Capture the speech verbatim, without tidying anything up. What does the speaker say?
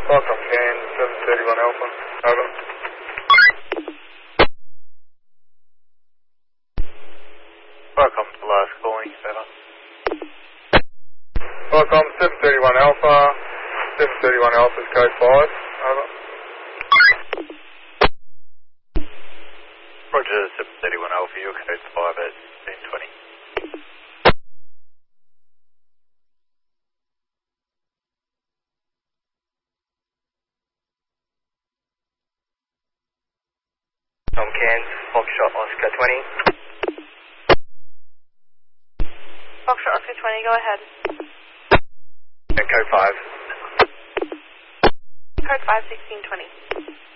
Welcome, Can seven thirty-one Alpha. Over. Welcome to the last calling, Center. Welcome, seven thirty-one Alpha. seven thirty-one Alpha's code five. Over. Roger, seven thirty-one Alpha, your code's five at sixteen twenty. Tom Cairns, Foxtrot Oscar twenty. Foxtrot Oscar twenty, go ahead. And code five. Code five, sixteen twenty.